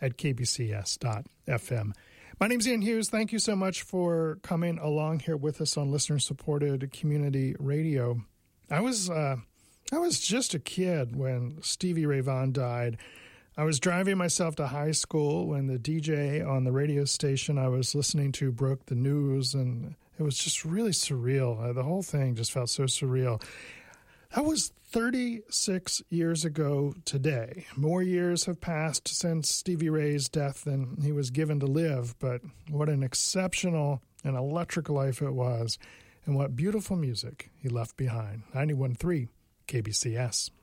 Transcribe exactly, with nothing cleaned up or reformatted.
at k b c s dot f m. My name's Ian Hughes. Thank you so much for coming along here with us on listener-supported community radio. I was uh, I was just a kid when Stevie Ray Vaughan died. I was driving myself to high school when the D J on the radio station I was listening to broke the news, and it was just really surreal. Uh, the whole thing just felt so surreal. That was thirty-six years ago today. More years have passed since Stevie Ray's death than he was given to live, but what an exceptional and electric life it was, and what beautiful music he left behind. ninety-one point three K B C S.